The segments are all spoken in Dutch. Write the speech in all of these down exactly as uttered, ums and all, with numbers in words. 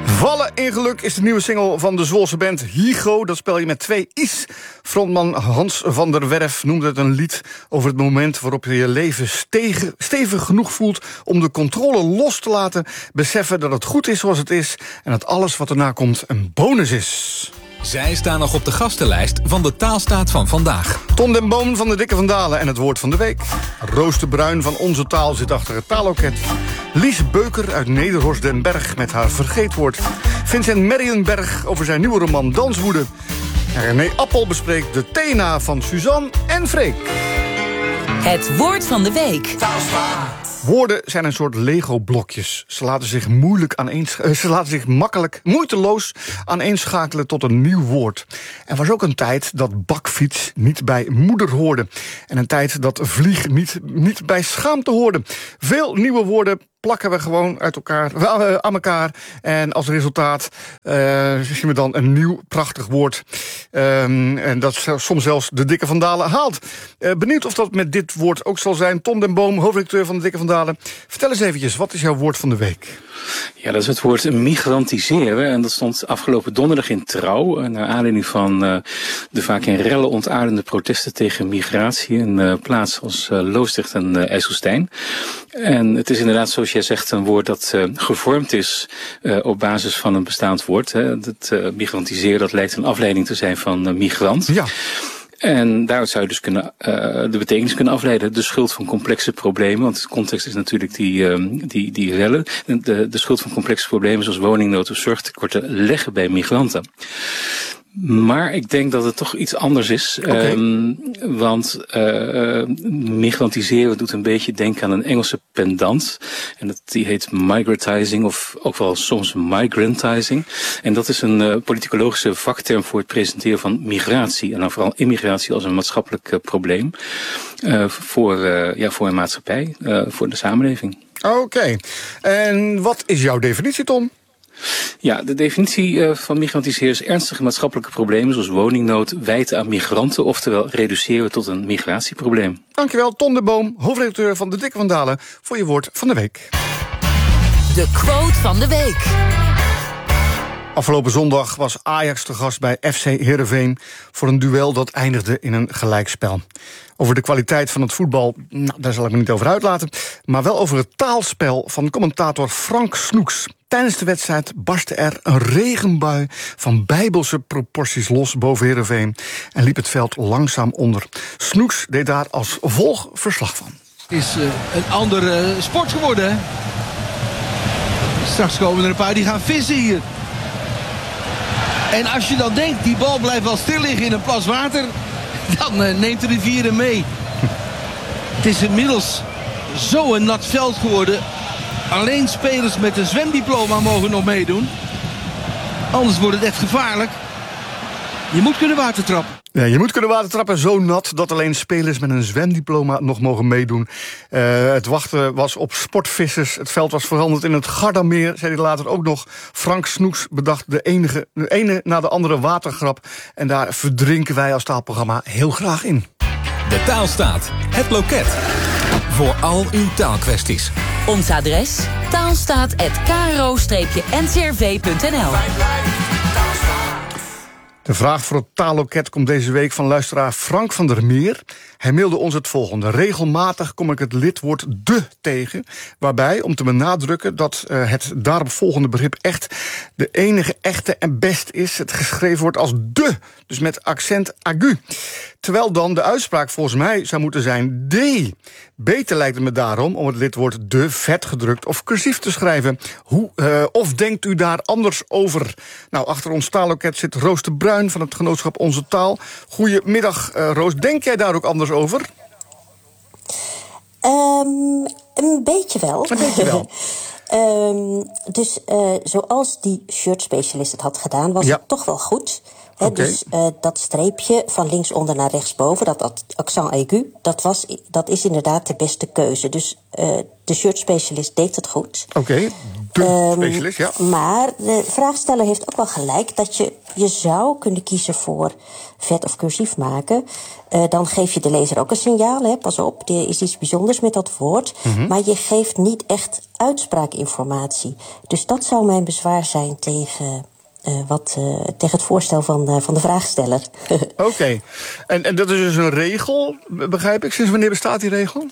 Vallen in geluk is de nieuwe single van de Zwolse band Hygo. Dat spel je met twee i's. Frontman Hans van der Werf noemde het een lied over het moment waarop je je leven stevig, stevig genoeg voelt om de controle los te laten, beseffen dat het goed is zoals het is en dat alles wat erna komt een bonus is. Zij staan nog op de gastenlijst van de Taalstaat van vandaag. Ton den Boom van de Dikke van Dalen en het woord van de week. Roos de Bruin van Onze Taal zit achter het taalloket. Lies Beuker uit Nederhorst den Berg met haar vergeetwoord. Vincent Merrienberg over zijn nieuwe roman Danswoede. En René Appel bespreekt de Thena van Suzanne en Freek. Het woord van de week. Woorden zijn een soort Lego-blokjes. Ze laten zich moeilijk aaneens, ze laten zich makkelijk, moeiteloos aaneenschakelen tot een nieuw woord. Er was ook een tijd dat bakfiets niet bij moeder hoorde. En een tijd dat vlieg niet, niet bij schaamte hoorde. Veel nieuwe woorden plakken we gewoon uit elkaar, uh, aan elkaar. En als resultaat uh, zien we dan een nieuw prachtig woord. Um, en dat soms zelfs de Dikke van Dalen haalt. Uh, benieuwd of dat met dit woord ook zal zijn. Ton den Boom, hoofdredacteur van de Dikke van Dalen. Vertel eens eventjes, wat is jouw woord van de week? Ja, dat is het woord migrantiseren. En dat stond afgelopen donderdag in Trouw. Naar aanleiding van uh, de vaak in rellen ontaardende protesten tegen migratie in uh, plaatsen als uh, Loosdrecht en uh, IJsselstein. En het is inderdaad, zoals jij zegt, een woord dat uh, gevormd is uh, op basis van een bestaand woord. Hè. Het uh, migrantiseren, dat lijkt een afleiding te zijn van uh, migrant. Ja. En daaruit zou je dus kunnen, uh, de betekenis kunnen afleiden. De schuld van complexe problemen. Want de context is natuurlijk die, uh, die, die rellen. De, de schuld van complexe problemen zoals woningnood of zorgtekorten leggen bij migranten. Maar ik denk dat het toch iets anders is. Okay. Um, want uh, migrantiseren doet een beetje denken aan een Engelse pendant. En dat, die heet migratizing of ook wel soms migrantizing. En dat is een uh, politicologische vakterm voor het presenteren van migratie. En dan vooral immigratie als een maatschappelijk uh, probleem. Uh, voor, uh, ja, voor een maatschappij, uh, voor de samenleving. Oké. Okay. En wat is jouw definitie, Tom? Ja, de definitie uh, van migrantiseren is ernstige maatschappelijke problemen zoals woningnood wijten aan migranten, oftewel reduceren tot een migratieprobleem. Dankjewel, Ton den Boom, hoofdredacteur van de Dikke van Dalen, voor je woord van de week. De quote van de week. Afgelopen zondag was Ajax te gast bij F C Heerenveen voor een duel dat eindigde in een gelijkspel. Over de kwaliteit van het voetbal, nou, daar zal ik me niet over uitlaten, maar wel over het taalspel van commentator Frank Snoeks. Tijdens de wedstrijd barstte er een regenbui van bijbelse proporties los boven Heerenveen en liep het veld langzaam onder. Snoeks deed daar als volg verslag van. Het is uh, een andere uh, sport geworden, hè? Straks komen er een paar die gaan vissen hier. En als je dan denkt, die bal blijft wel stil liggen in een plas water, dan uh, neemt de rivier hem mee. Het is inmiddels zo'n nat veld geworden. Alleen spelers met een zwemdiploma mogen nog meedoen. Anders wordt het echt gevaarlijk. Je moet kunnen watertrappen. Ja, je moet kunnen watertrappen zo nat dat alleen spelers met een zwemdiploma nog mogen meedoen. Uh, het wachten was op sportvissers. Het veld was veranderd in het Gardameer, zei hij later ook nog. Frank Snoeks bedacht de, enige, de ene na de andere watergrap. En daar verdrinken wij als taalprogramma heel graag in. De Taalstaat, het loket. Voor al uw taalkwesties. Ons adres taalstaat apenstaartje k r o n c r v punt n l. De vraag voor het taalloket komt deze week van luisteraar Frank van der Meer. Hij mailde ons het volgende. Regelmatig kom ik het lidwoord de tegen, waarbij, om te benadrukken dat uh, het daaropvolgende begrip echt de enige echte en best is, het geschreven wordt als de, dus met accent aigu. Terwijl dan de uitspraak volgens mij zou moeten zijn de. Beter lijkt het me daarom om het lidwoord de vetgedrukt of cursief te schrijven. Hoe, uh, of denkt u daar anders over? Nou, achter ons taalloket zit Roos de Bruin van het genootschap Onze Taal. Goedemiddag, uh, Roos. Denk jij daar ook anders over? Um, een beetje wel. Een beetje wel. um, dus uh, zoals die shirtspecialist het had gedaan, was ja. het toch wel goed. He, Okay. Dus uh, dat streepje van linksonder naar rechtsboven, dat, dat accent aigu, dat, was, dat is inderdaad de beste keuze. Dus uh, de shirtspecialist deed het goed. Oké. Okay. de Um, specialist, ja. Maar de vraagsteller heeft ook wel gelijk dat je, je zou kunnen kiezen voor vet of cursief maken. Uh, dan geef je de lezer ook een signaal, hè, pas op, er is iets bijzonders met dat woord. Mm-hmm. Maar je geeft niet echt uitspraakinformatie. Dus dat zou mijn bezwaar zijn tegen... Uh, wat, uh, tegen het voorstel van, uh, van de vraagsteller. Oké, okay. en, en dat is dus een regel, begrijp ik. Sinds wanneer bestaat die regel?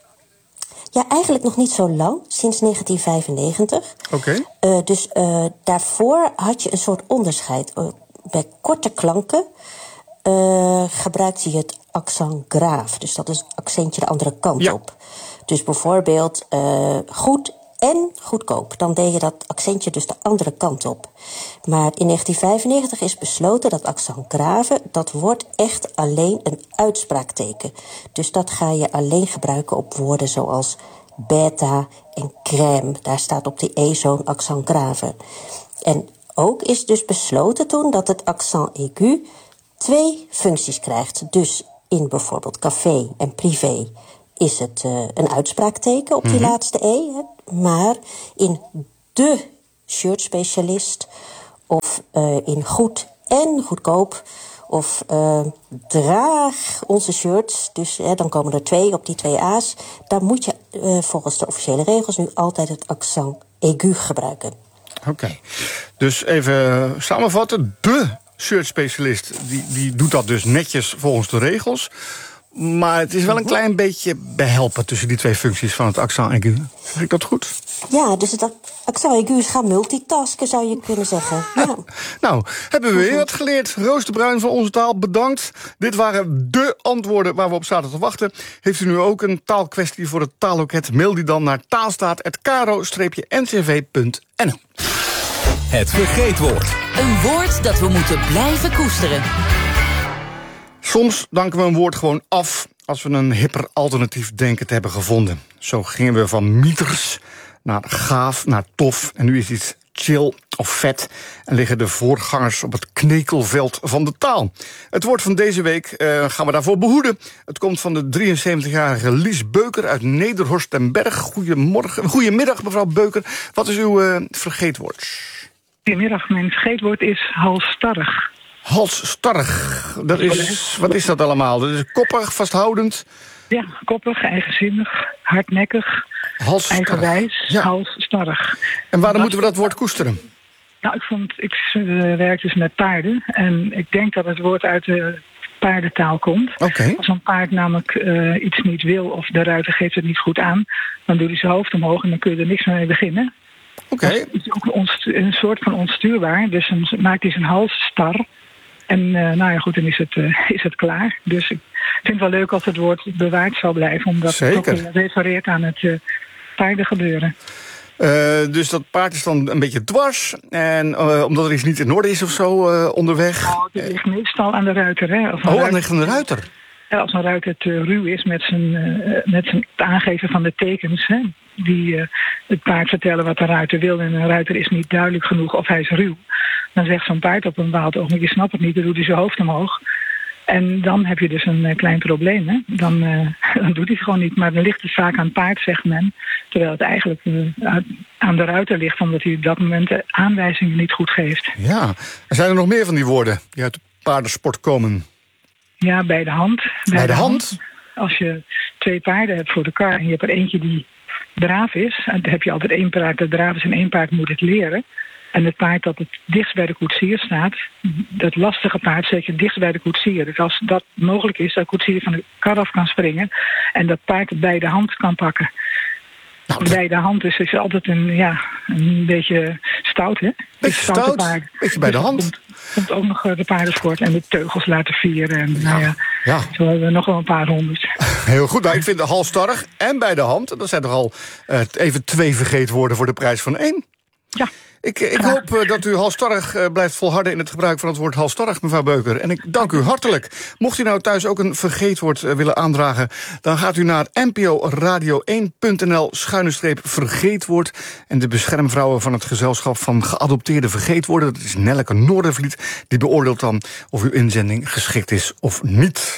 Ja, eigenlijk nog niet zo lang, sinds negentien vijfennegentig. Oké. Okay. Uh, dus uh, daarvoor had je een soort onderscheid. Uh, bij korte klanken uh, gebruikte je het accent grave. Dus dat is het accentje de andere kant ja. op. Dus bijvoorbeeld uh, goed en goedkoop. Dan deed je dat accentje dus de andere kant op. Maar in negentien vijfennegentig is besloten dat accent grave, dat wordt echt alleen een uitspraakteken. Dus dat ga je alleen gebruiken op woorden zoals beta en crème. Daar staat op de e zo'n accent grave. En ook is dus besloten toen dat het accent aigu twee functies krijgt. Dus in bijvoorbeeld café en privé is het uh, een uitspraakteken op die mm-hmm. laatste e. Hè? Maar in de shirtspecialist of uh, in goed en goedkoop of uh, draag onze shirts, dus hè, dan komen er twee op die twee a's. Dan moet je uh, volgens de officiële regels nu altijd het accent aigu gebruiken. Oké, okay. Dus even samenvatten. De shirtspecialist die, die doet dat dus netjes volgens de regels. Maar het is wel een klein beetje behelpen tussen die twee functies van het accent aigu. Zeg ik dat goed? Ja, dus het accent aigu is gaan multitasken, zou je kunnen zeggen. Ja. Nou, hebben we weer wat geleerd. Roos de Bruin van Onze Taal, bedankt. Dit waren de antwoorden waar we op zaten te wachten. Heeft u nu ook een taalkwestie voor het taalloket? Mail die dan naar taalstaat apenstaartje caro n c v punt n l. Het vergeetwoord. Een woord dat we moeten blijven koesteren. Soms danken we een woord gewoon af als we een hipper alternatief denken te hebben gevonden. Zo gingen we van mieters naar gaaf, naar tof. En nu is iets chill of vet en liggen de voorgangers op het knekelveld van de taal. Het woord van deze week uh, gaan we daarvoor behoeden. Het komt van de drieënzeventigjarige Lies Beuker uit Nederhorst ten Berg. Goedemorgen, goedemiddag mevrouw Beuker. Wat is uw uh, vergeetwoord? Goedemiddag, mijn vergeetwoord is halsstarrig. Halsstarrig, dat is, wat is dat allemaal? Dat is koppig, vasthoudend? Ja, koppig, eigenzinnig, hardnekkig, eigenwijs, ja. Halsstarrig. En waarom moeten we dat woord koesteren? Nou, ik vond, ik uh, werk dus met paarden en ik denk dat het woord uit de paardentaal komt. Okay. Als een paard namelijk uh, iets niet wil of de ruiter geeft het niet goed aan, dan doet hij zijn hoofd omhoog en dan kun je er niks mee beginnen. Oké. Okay. Het is ook een, onstu- een soort van onstuurbaar, dus dan maakt hij zijn hals star. En uh, nou ja, goed, dan is het, uh, is het klaar. Dus ik vind het wel leuk als het woord bewaard zal blijven. Omdat Zeker. het ook refereert aan het uh, paardengebeuren. Uh, dus dat paard is dan een beetje dwars. En uh, omdat er iets niet in orde is of zo uh, onderweg. Oh, het ligt meestal aan de ruiter. Hè? Of oh, ruiter, aan ligt aan de ruiter? Ja, als een ruiter te ruw is met zijn, uh, met zijn het aangeven van de tekens. Hè? Die uh, het paard vertellen wat de ruiter wil. En een ruiter is niet duidelijk genoeg of hij is ruw. Dan zegt zo'n paard op een bepaald ogenblik, je snapt het niet, dan doet hij zijn hoofd omhoog. En dan heb je dus een uh, klein probleem. Hè? Dan, uh, dan doet hij het gewoon niet. Maar dan ligt het vaak aan het paard, zegt men. Terwijl het eigenlijk uh, aan de ruiter ligt, omdat hij op dat moment de aanwijzingen niet goed geeft. Ja, er zijn er nog meer van die woorden die uit de paardensport komen. Ja, bij de hand. Bij, bij de, de hand? hand. Als je twee paarden hebt voor de kar en je hebt er eentje die braaf is, en dan heb je altijd één paard dat braaf is en één paard moet het leren. En het paard dat het dichtst bij de koetsier staat, dat lastige paard zeker dichtst bij de koetsier. Dus als dat mogelijk is, dat de koetsier van de kar af kan springen en dat paard het bij de hand kan pakken. Nou, bij de hand dus is altijd een, ja, een beetje stout, hè? Beetje stout, paard. Beetje bij de hand. Dus komt, komt ook nog de paardensport en de teugels laten vieren. En, nou ja, ja. Zo hebben we nog wel een paar honderd. Heel goed, nou, ik vind de halsstarrig en bij de hand, dat zijn toch al uh, even twee vergeetwoorden voor de prijs van één. Ja. Ik, ik hoop uh, dat u halsstarrig uh, blijft volharden in het gebruik van het woord halsstarrig, mevrouw Beuker. En ik dank u hartelijk. Mocht u nou thuis ook een vergeetwoord uh, willen aandragen, dan gaat u naar n p o radio één punt n l schuine streep vergeetwoord. En de beschermvrouwen van het gezelschap van geadopteerde vergeetwoorden, dat is Nelleke Noordervliet, die beoordeelt dan of uw inzending geschikt is of niet.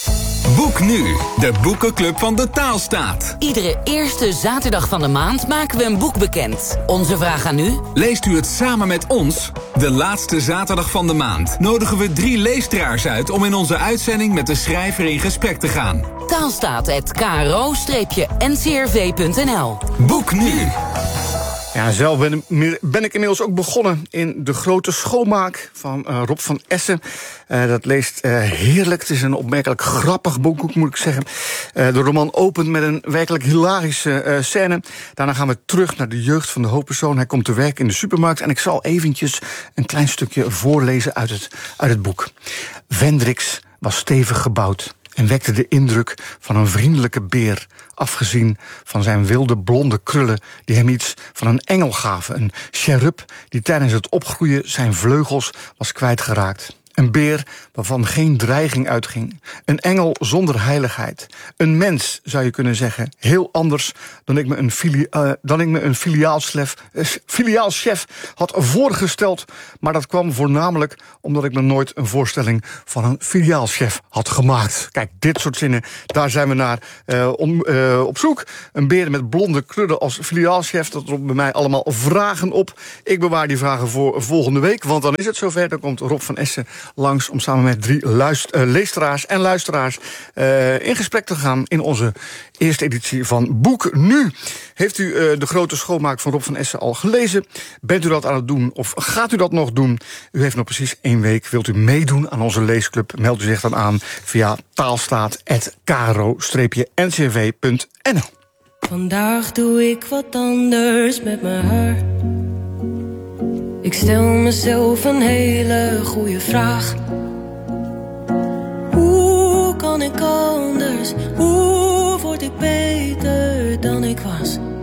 Boek nu, de boekenclub van de Taalstaat. Iedere eerste zaterdag van de maand maken we een boek bekend. Onze vraag aan u? Leest u het samen met ons? De laatste zaterdag van de maand nodigen we drie leestraars uit om in onze uitzending met de schrijver in gesprek te gaan. Taalstaat at k r o n c r v punt n l. Boek nu! Ja, zelf ben, ben ik inmiddels ook begonnen in De Grote Schoonmaak van uh, Rob van Essen. Uh, dat leest uh, heerlijk. Het is een opmerkelijk grappig boek, moet ik zeggen. Uh, de roman opent met een werkelijk hilarische uh, scène. Daarna gaan we terug naar de jeugd van de hoofdpersoon. Hij komt te werk in de supermarkt en ik zal eventjes een klein stukje voorlezen uit het, uit het boek. Vendrix was stevig gebouwd en wekte de indruk van een vriendelijke beer, afgezien van zijn wilde blonde krullen die hem iets van een engel gaven. Een cherub die tijdens het opgroeien zijn vleugels was kwijtgeraakt. Een beer waarvan geen dreiging uitging. Een engel zonder heiligheid. Een mens, zou je kunnen zeggen, heel anders dan ik me een, filia- uh, dan ik me een filiaalchef, uh, filiaalchef had voorgesteld. Maar dat kwam voornamelijk omdat ik me nooit een voorstelling van een filiaalchef had gemaakt. Kijk, dit soort zinnen, daar zijn we naar uh, om, uh, op zoek. Een beer met blonde krullen als filiaalchef, dat roept bij mij allemaal vragen op. Ik bewaar die vragen voor volgende week, want dan is het zover. Dan komt Rob van Essen langs om samen met drie luister, uh, leesteraars en luisteraars uh, in gesprek te gaan in onze eerste editie van Boek Nu. Heeft u uh, De Grote Schoonmaak van Rob van Essen al gelezen? Bent u dat aan het doen of gaat u dat nog doen? U heeft nog precies één week. Wilt u meedoen aan onze leesclub? Meld u zich dan aan via taalstaat at k r o n c r v punt n l. Vandaag doe ik wat anders met mijn haar. Ik stel mezelf een hele goede vraag. Hoe kan ik anders? Hoe word ik beter dan ik was?